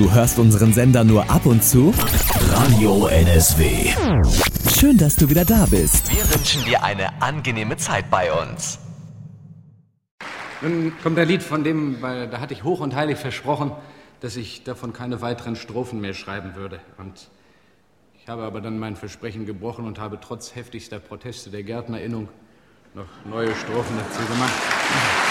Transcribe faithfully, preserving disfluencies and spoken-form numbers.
Du hörst unseren Sender nur ab und zu? Radio N S W. Schön, dass du wieder da bist. Wir wünschen dir eine angenehme Zeit bei uns. Nun kommt ein Lied, von dem, weil da hatte ich hoch und heilig versprochen, dass ich davon keine weiteren Strophen mehr schreiben würde. Und ich habe aber dann mein Versprechen gebrochen und habe trotz heftigster Proteste der GärtnerInnung noch neue Strophen dazu gemacht.